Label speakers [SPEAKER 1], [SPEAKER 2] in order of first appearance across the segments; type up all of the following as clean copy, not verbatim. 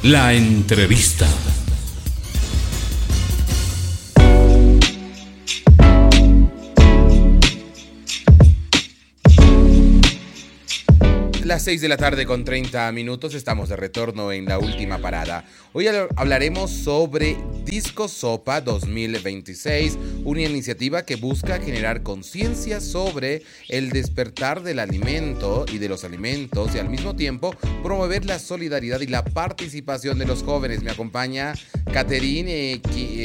[SPEAKER 1] La entrevista. Las 6 de la tarde con 30 minutos, estamos de retorno en la última parada. Hoy hablaremos sobre Disco Sopa 2026, una iniciativa que busca generar conciencia sobre el despertar del alimento y de los alimentos y al mismo tiempo promover la solidaridad y la participación de los jóvenes. Me acompaña Catherine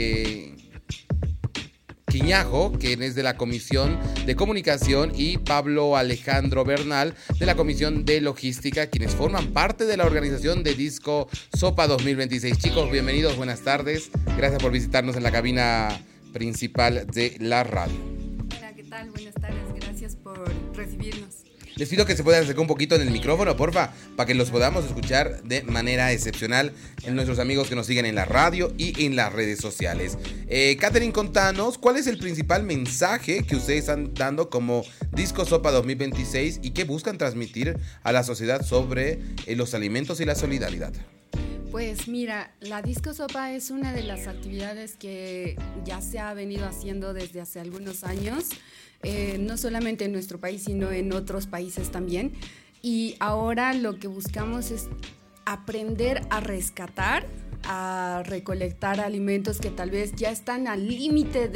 [SPEAKER 1] Quiñajo, quien es de la Comisión de Comunicación, y Pablo Alejandro Bernal, de la Comisión de Logística, quienes forman parte de la organización de Disco Sopa 2026. Chicos, bienvenidos, buenas tardes. Gracias por visitarnos en la cabina principal de la radio.
[SPEAKER 2] Hola, ¿qué tal? Buenas tardes, gracias por recibirnos.
[SPEAKER 1] Les pido que se puedan acercar un poquito en el micrófono, porfa, para que los podamos escuchar de manera excepcional en nuestros amigos que nos siguen en la radio y en las redes sociales. Catherine, contanos, ¿cuál es el principal mensaje que ustedes están dando como Disco Sopa 2026 y qué buscan transmitir a la sociedad sobre los alimentos y la solidaridad?
[SPEAKER 2] Pues mira, la Disco Sopa es una de las actividades que ya se ha venido haciendo desde hace algunos años, no solamente en nuestro país, sino en otros países también. Y ahora lo que buscamos es aprender a rescatar, a recolectar alimentos que tal vez ya están al límite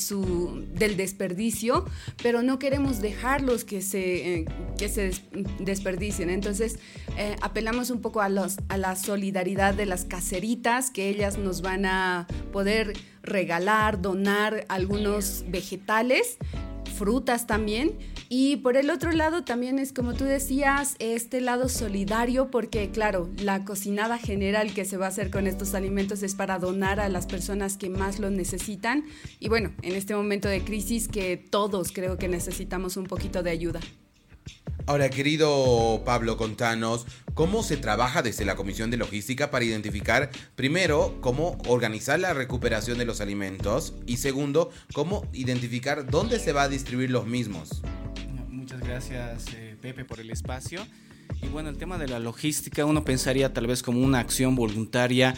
[SPEAKER 2] del desperdicio, pero no queremos dejarlos que se desperdicien. Entonces, apelamos un poco a la solidaridad de las caseritas, que ellas nos van a poder regalar, donar algunos vegetales, frutas también. Y por el otro lado también es, como tú decías, este lado solidario, porque claro, la cocinada general que se va a hacer con estos alimentos es para donar a las personas que más lo necesitan. Y bueno, en este momento de crisis que todos creo que necesitamos un poquito de ayuda.
[SPEAKER 1] Ahora, querido Pablo, contanos cómo se trabaja desde la Comisión de Logística para identificar, primero, cómo organizar la recuperación de los alimentos y segundo, cómo identificar dónde se va a distribuir los mismos.
[SPEAKER 3] Muchas gracias, Pepe, por el espacio. Y bueno, el tema de la logística, uno pensaría tal vez como una acción voluntaria,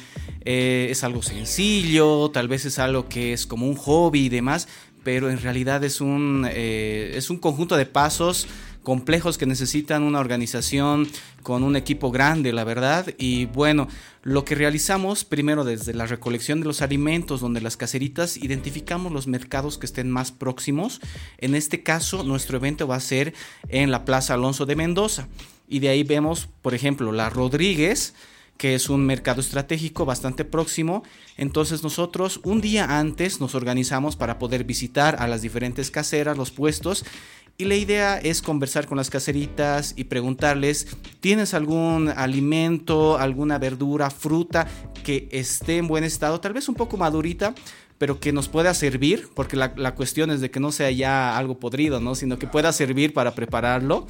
[SPEAKER 3] es algo sencillo, tal vez es algo que es como un hobby y demás, pero en realidad es un conjunto de pasos complejos que necesitan una organización con un equipo grande, la verdad. Y bueno, lo que realizamos primero desde la recolección de los alimentos, donde las caseritas identificamos los mercados que estén más próximos. En este caso, nuestro evento va a ser en la Plaza Alonso de Mendoza. Y de ahí vemos, por ejemplo, la Rodríguez, que es un mercado estratégico bastante próximo. Entonces nosotros un día antes nos organizamos para poder visitar a las diferentes caseras, los puestos, y la idea es conversar con las caseritas y preguntarles, ¿tienes algún alimento, alguna verdura, fruta que esté en buen estado, tal vez un poco madurita, pero que nos pueda servir? Porque la cuestión es de que no sea ya algo podrido, ¿no? Sino que pueda servir para prepararlo.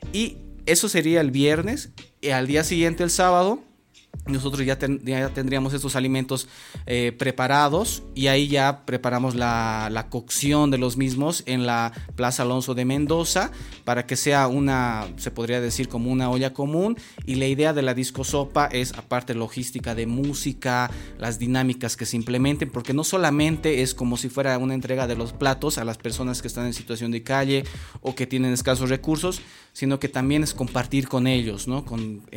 [SPEAKER 3] Y eso sería el viernes. Y al día siguiente, el sábado, nosotros ya tendríamos estos alimentos preparados, y ahí ya preparamos la cocción de los mismos en la Plaza Alonso de Mendoza para que sea se podría decir como una olla común. Y la idea de la Disco Sopa es, aparte logística de música, las dinámicas que se implementen, porque no solamente es como si fuera una entrega de los platos a las personas que están en situación de calle o que tienen escasos recursos, sino que también es compartir con ellos, ¿no?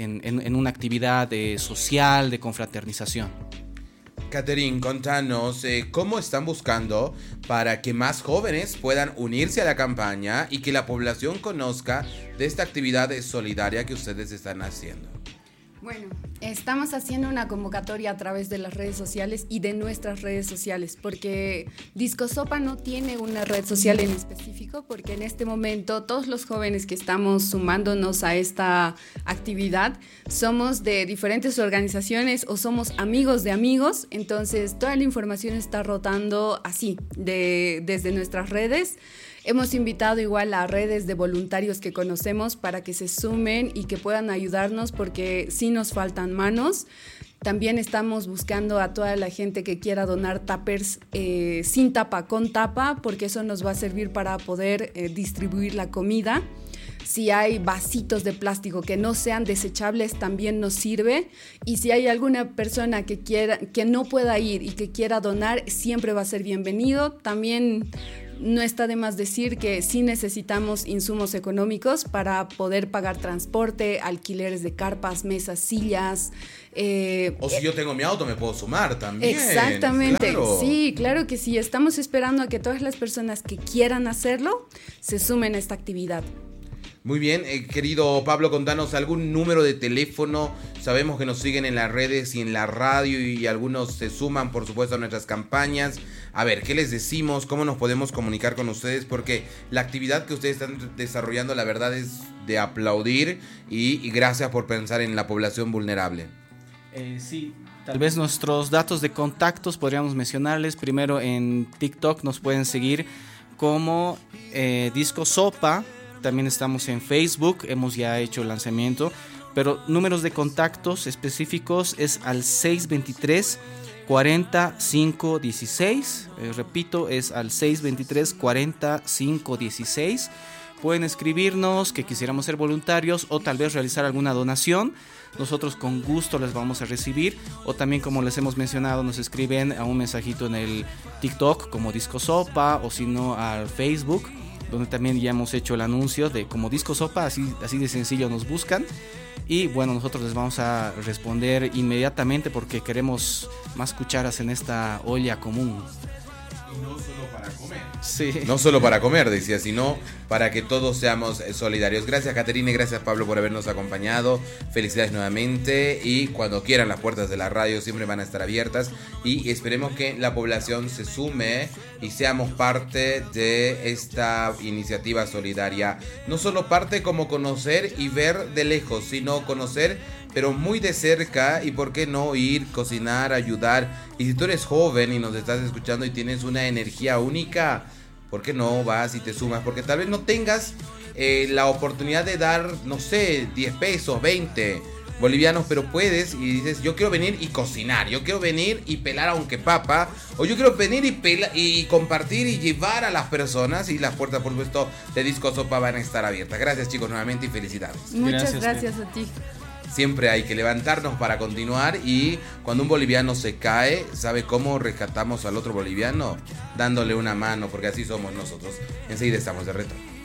[SPEAKER 3] En una actividad social, de confraternización.
[SPEAKER 1] Catherine, contanos cómo están buscando para que más jóvenes puedan unirse a la campaña y que la población conozca de esta actividad solidaria que ustedes están haciendo.
[SPEAKER 2] Bueno, estamos haciendo una convocatoria a través de las redes sociales y de nuestras redes sociales, porque Disco Sopa no tiene una red social en específico, porque en este momento todos los jóvenes que estamos sumándonos a esta actividad somos de diferentes organizaciones o somos amigos de amigos. Entonces toda la información está rotando así, desde nuestras redes. Hemos invitado igual a redes de voluntarios que conocemos para que se sumen y que puedan ayudarnos, porque sí nos faltan manos. También estamos buscando a toda la gente que quiera donar tuppers sin tapa, con tapa, porque eso nos va a servir para poder distribuir la comida. Si hay vasitos de plástico que no sean desechables, también nos sirve. Y si hay alguna persona que no pueda ir y que quiera donar, siempre va a ser bienvenido. También no está de más decir que sí necesitamos insumos económicos para poder pagar transporte, alquileres de carpas, mesas, sillas.
[SPEAKER 1] O si yo tengo mi auto, me puedo sumar también.
[SPEAKER 2] Exactamente,
[SPEAKER 1] claro.
[SPEAKER 2] Sí, claro que sí. Estamos esperando a que todas las personas que quieran hacerlo se sumen a esta actividad.
[SPEAKER 1] Muy bien, querido Pablo, contanos algún número de teléfono. Sabemos que nos siguen en las redes y en la radio y algunos se suman, por supuesto, a nuestras campañas. A ver, ¿qué les decimos? ¿Cómo nos podemos comunicar con ustedes? Porque la actividad que ustedes están desarrollando, la verdad, es de aplaudir y gracias por pensar en la población vulnerable.
[SPEAKER 3] Sí, tal vez nuestros datos de contactos podríamos mencionarles. Primero en TikTok nos pueden seguir como Disco Sopa. También estamos en Facebook, hemos ya hecho el lanzamiento, pero números de contactos específicos es al 623 40 516, repito, es al 623 40 516. Pueden escribirnos que quisiéramos ser voluntarios o tal vez realizar alguna donación. Nosotros con gusto les vamos a recibir, o también, como les hemos mencionado, nos escriben a un mensajito en el TikTok como Disco Sopa, o si no al Facebook, donde también ya hemos hecho el anuncio de como Disco Sopa, así de sencillo nos buscan. Y bueno, nosotros les vamos a responder inmediatamente porque queremos más cucharas en esta olla común.
[SPEAKER 1] Y no solo para comer.
[SPEAKER 3] Sí.
[SPEAKER 1] No solo para comer, decía, sino para que todos seamos solidarios. Gracias, Caterina, y gracias, Pablo, por habernos acompañado. Felicidades nuevamente, y cuando quieran, las puertas de la radio siempre van a estar abiertas, y esperemos que la población se sume y seamos parte de esta iniciativa solidaria. No solo parte como conocer y ver de lejos, sino conocer pero muy de cerca, y por qué no ir, cocinar, ayudar. Y si tú eres joven y nos estás escuchando y tienes una energía única, ¿por qué no vas y te sumas? Porque tal vez no tengas la oportunidad de dar, no sé, 10 pesos, 20 bolivianos, pero puedes y dices, yo quiero venir y cocinar, yo quiero venir y pelar aunque papa, o yo quiero venir y compartir y llevar a las personas, y las puertas, por supuesto, de Disco Sopa van a estar abiertas. Gracias, chicos, nuevamente, y felicidades.
[SPEAKER 2] Muchas gracias a ti.
[SPEAKER 1] Siempre hay que levantarnos para continuar, y cuando un boliviano se cae, ¿sabe cómo rescatamos al otro boliviano? Dándole una mano, porque así somos nosotros. Enseguida estamos de retorno.